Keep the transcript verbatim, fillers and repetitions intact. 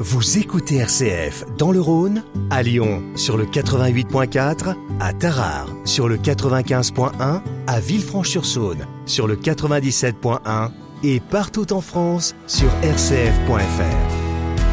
Vous écoutez R C F dans le Rhône, à Lyon sur le quatre-vingt-huit point quatre, à Tarare sur le quatre-vingt-quinze point un, à Villefranche-sur-Saône sur le quatre-vingt-dix-sept point un et partout en France sur r c f point f r.